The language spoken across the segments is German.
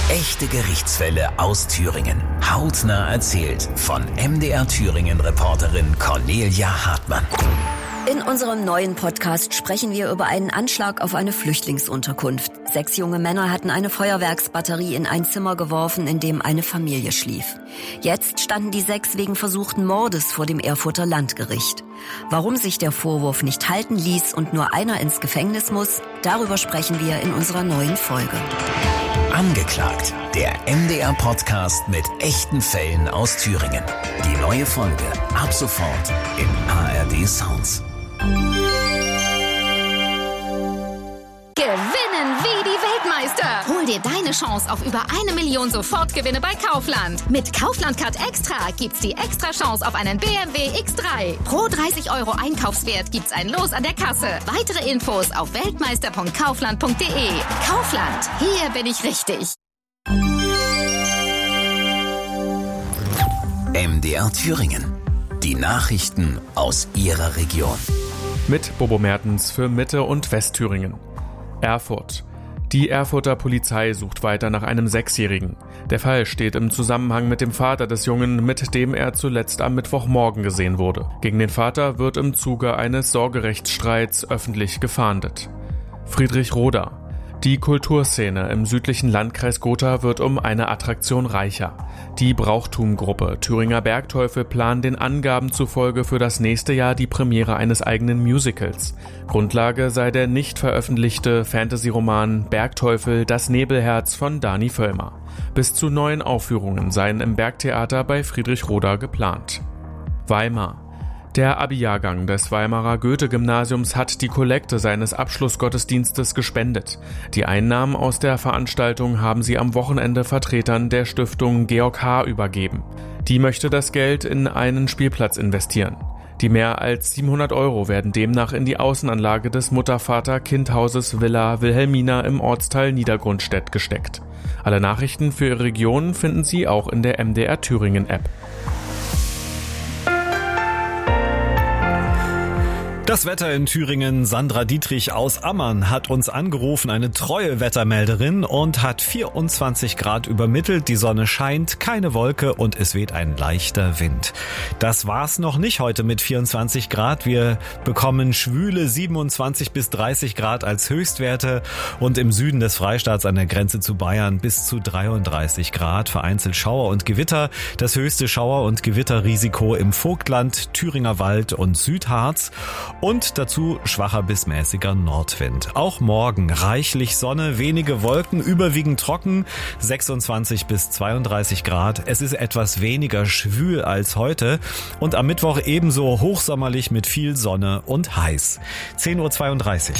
Echte Gerichtsfälle aus Thüringen. Hautnah erzählt von MDR Thüringen-Reporterin Cornelia Hartmann. In unserem neuen Podcast sprechen wir über einen Anschlag auf eine Flüchtlingsunterkunft. 6 junge Männer hatten eine Feuerwerksbatterie in ein Zimmer geworfen, in dem eine Familie schlief. Jetzt standen die 6 wegen versuchten Mordes vor dem Erfurter Landgericht. Warum sich der Vorwurf nicht halten ließ und nur einer ins Gefängnis muss, darüber sprechen wir in unserer neuen Folge. Angeklagt, der MDR-Podcast mit echten Fällen aus Thüringen. Die neue Folge ab sofort in ARD Sounds. Gewinnen wie die Weltmeister. Hol dir deine Chance auf über 1 Million Sofortgewinne bei Kaufland. Mit Kaufland Card Extra gibt's die extra Chance auf einen BMW X3. Pro 30 € Einkaufswert gibt's ein Los an der Kasse. Weitere Infos auf weltmeister.kaufland.de. Kaufland, hier bin ich richtig. MDR Thüringen. Die Nachrichten aus Ihrer Region. Mit Bobo Mertens für Mitte- und Westthüringen. Erfurt. Die Erfurter Polizei sucht weiter nach einem 6-Jährigen. Der Fall steht im Zusammenhang mit dem Vater des Jungen, mit dem er zuletzt am Mittwochmorgen gesehen wurde. Gegen den Vater wird im Zuge eines Sorgerechtsstreits öffentlich gefahndet. Friedrichroda. Die Kulturszene im südlichen Landkreis Gotha wird um eine Attraktion reicher. Die Brauchtumgruppe Thüringer Bergteufel plant den Angaben zufolge für das nächste Jahr die Premiere eines eigenen Musicals. Grundlage sei der nicht veröffentlichte Fantasy-Roman Bergteufel, das Nebelherz von Dani Völlmer. Bis zu 9 Aufführungen seien im Bergtheater bei Friedrichroda geplant. Weimar. Der Abi-Jahrgang des Weimarer Goethe-Gymnasiums hat die Kollekte seines Abschlussgottesdienstes gespendet. Die Einnahmen aus der Veranstaltung haben sie am Wochenende Vertretern der Stiftung Georg H. übergeben. Die möchte das Geld in einen Spielplatz investieren. Die mehr als 700 € werden demnach in die Außenanlage des Mutter-Vater-Kind-Hauses Villa Wilhelmina im Ortsteil Niedergrundstedt gesteckt. Alle Nachrichten für Ihre Region finden Sie auch in der MDR Thüringen-App. Das Wetter in Thüringen. Sandra Dietrich aus Ammann hat uns angerufen, eine treue Wettermelderin, und hat 24 Grad übermittelt. Die Sonne scheint, keine Wolke und es weht ein leichter Wind. Das war's noch nicht heute mit 24 Grad. Wir bekommen schwüle 27 bis 30 Grad als Höchstwerte und im Süden des Freistaats an der Grenze zu Bayern bis zu 33 Grad. Vereinzelt Schauer und Gewitter. Das höchste Schauer- und Gewitterrisiko im Vogtland, Thüringer Wald und Südharz. Und dazu schwacher bis mäßiger Nordwind. Auch morgen reichlich Sonne, wenige Wolken, überwiegend trocken, 26 bis 32 Grad. Es ist etwas weniger schwül als heute und am Mittwoch ebenso hochsommerlich mit viel Sonne und heiß. 10:32 Uhr.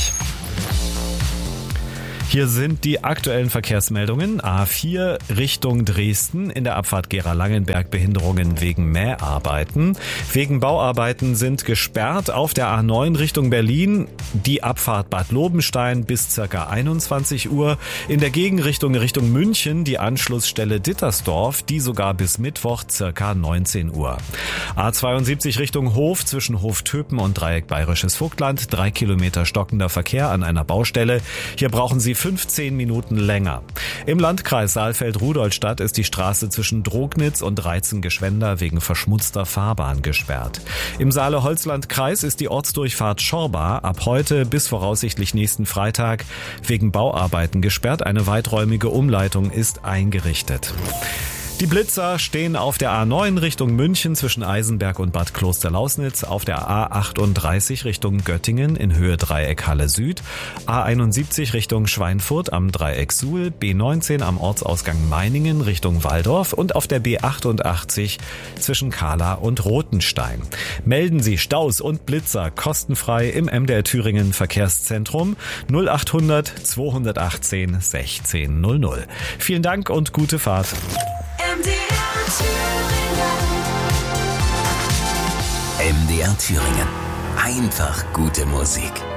Hier sind die aktuellen Verkehrsmeldungen. A4 Richtung Dresden, in der Abfahrt Gera-Langenberg Behinderungen wegen Mäharbeiten. Wegen Bauarbeiten sind gesperrt auf der A9 Richtung Berlin die Abfahrt Bad Lobenstein bis ca. 21 Uhr. In der Gegenrichtung Richtung München die Anschlussstelle Dittersdorf, die sogar bis Mittwoch ca. 19 Uhr. A72 Richtung Hof zwischen Hoftöpen und Dreieck Bayerisches Vogtland. 3 Kilometer stockender Verkehr an einer Baustelle. Hier brauchen Sie 15 Minuten länger. Im Landkreis Saalfeld-Rudolstadt ist die Straße zwischen Drognitz und Reizen-Geschwender wegen verschmutzter Fahrbahn gesperrt. Im Saale-Holzland-Kreis ist die Ortsdurchfahrt Schorba ab heute bis voraussichtlich nächsten Freitag wegen Bauarbeiten gesperrt. Eine weiträumige Umleitung ist eingerichtet. Die Blitzer stehen auf der A9 Richtung München zwischen Eisenberg und Bad Klosterlausnitz, auf der A38 Richtung Göttingen in Höhe Dreieck Halle Süd, A71 Richtung Schweinfurt am Dreieck Suhl, B19 am Ortsausgang Meiningen Richtung Walldorf und auf der B88 zwischen Kahla und Rothenstein. Melden Sie Staus und Blitzer kostenfrei im MDR Thüringen Verkehrszentrum 0800 218 1600. Vielen Dank und gute Fahrt. MDR Thüringen. Einfach gute Musik.